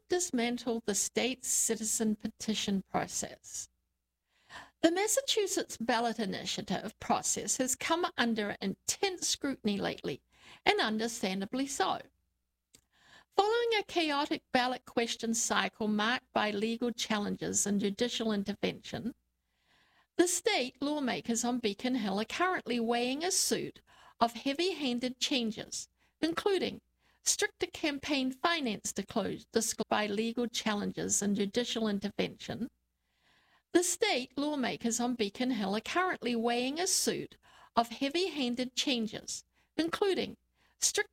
dismantle the state's citizen petition process. The Massachusetts ballot initiative process has come under intense scrutiny lately, and understandably so. Following a chaotic ballot question cycle marked by legal challenges and judicial intervention, the state lawmakers on Beacon Hill are currently weighing a suit of heavy-handed changes, including stricter campaign finance disclosure by legal challenges and judicial intervention. The state lawmakers on Beacon Hill are currently weighing a suit of heavy-handed changes, including strict